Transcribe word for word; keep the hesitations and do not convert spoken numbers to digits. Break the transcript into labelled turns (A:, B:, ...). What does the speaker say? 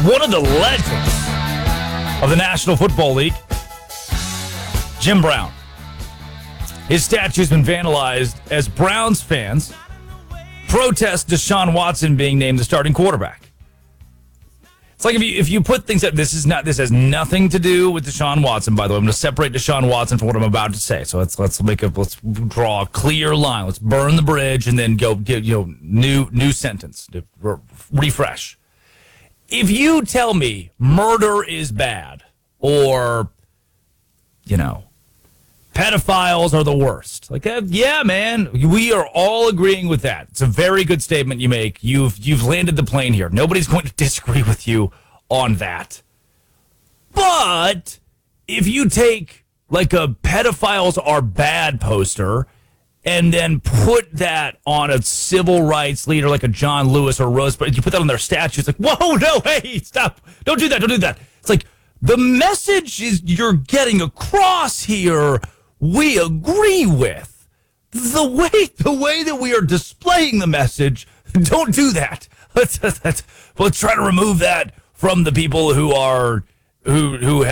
A: one of the legends of the National Football League, Jim Brown. His statue's been vandalized as Browns fans protest Deshaun Watson being named the starting quarterback. It's like if you if you put things up, this is not this has nothing to do with Deshaun Watson, by the way. I'm going to separate Deshaun Watson from what I'm about to say. So let's let's make a let's draw a clear line. Let's burn the bridge and then go get you know new new sentence to re- refresh. If you tell me murder is bad or you know pedophiles are the worst, like uh, yeah, man, we are all agreeing with that. It's a very good statement you make. You've you've landed the plane here. Nobody's going to disagree with you on that. But if you take like a pedophiles are bad poster and then put that on a civil rights leader like a John Lewis or Rose, but you put that on their statue, it's like, whoa, no, hey, stop. Don't do that. Don't do that. It's like the message is you're getting across here we agree with. The way the way that we are displaying the message, don't do that. Let's, let's, let's try to remove that from the people who are who who